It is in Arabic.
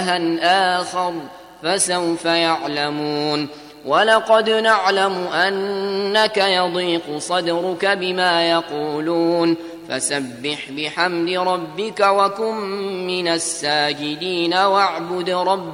إلها آخر فسوف يعلمون ولقد نعلم أنك يضيق صدرك بما يقولون فسبح بحمد ربك وكن من الساجدين واعبد ربك